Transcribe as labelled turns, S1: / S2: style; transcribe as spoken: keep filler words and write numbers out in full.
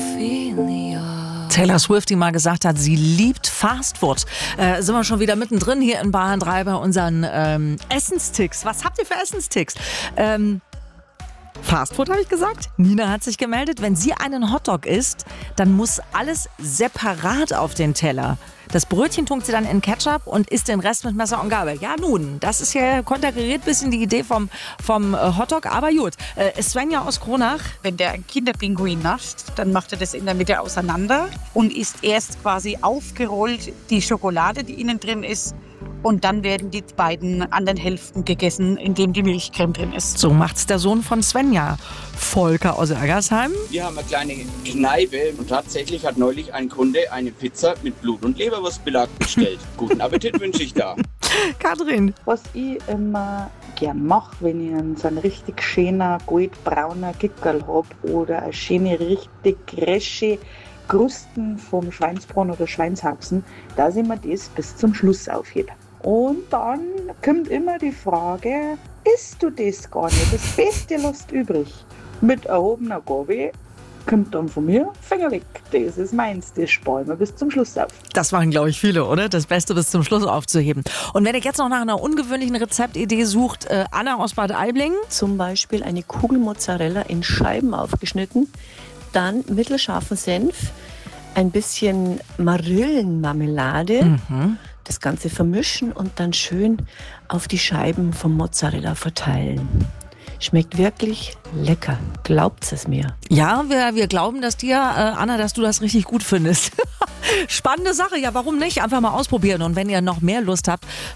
S1: Ophelia.
S2: Taylor Swift, die mal gesagt hat, sie liebt Fastfood. Äh, sind wir schon wieder mittendrin hier in Bayern drei bei unseren ähm, Essensticks. Was habt ihr für Essensticks? Ähm, Fastfood habe ich gesagt. Nina hat sich gemeldet. Wenn sie einen Hotdog isst, dann muss alles separat auf den Teller. Das Brötchen tunkt sie dann in Ketchup und isst den Rest mit Messer und Gabel. Ja nun, das ist ja konterkariert ein bisschen die Idee vom, vom Hotdog, aber gut. Äh, Svenja aus Kronach.
S3: Wenn der ein Kinderpinguin nascht, dann macht er das in der Mitte auseinander und isst erst quasi aufgerollt die Schokolade, die innen drin ist. Und dann werden die beiden anderen Hälften gegessen, indem die Milchcreme drin ist.
S2: So macht's der Sohn von Svenja, Volker aus Ergersheim.
S4: Wir haben eine kleine Kneipe und tatsächlich hat neulich ein Kunde eine Pizza mit Blut- und Leberwurstbelag bestellt. Guten Appetit wünsche ich da.
S2: Katrin.
S5: Was ich immer gern mache, wenn ich so einen richtig schönen, goldbraunen Gickerl habe oder eine schöne, richtig resche Krusten vom Schweinsbraten oder Schweinshaxen, dass ich mir das bis zum Schluss aufhebe. Und dann kommt immer die Frage, isst du das gar nicht? Das Beste lässt übrig. Mit erhobener Gabel kommt dann von mir, Finger weg. Das ist meins, das sparen wir bis zum Schluss auf.
S2: Das waren, glaube ich, viele, oder? Das Beste bis zum Schluss aufzuheben. Und wenn ihr jetzt noch nach einer ungewöhnlichen Rezeptidee sucht, äh, Anna aus Bad Aibling.
S6: Zum Beispiel eine Kugel Mozzarella in Scheiben aufgeschnitten, dann mittelscharfen Senf, ein bisschen Marillenmarmelade, mhm. das Ganze vermischen und dann schön auf die Scheiben vom Mozzarella verteilen. Schmeckt wirklich lecker. Glaubt es mir.
S2: Ja, wir, wir glauben das dir, äh, Anna, dass du das richtig gut findest. Spannende Sache. Ja, warum nicht? Einfach mal ausprobieren. Und wenn ihr noch mehr Lust habt,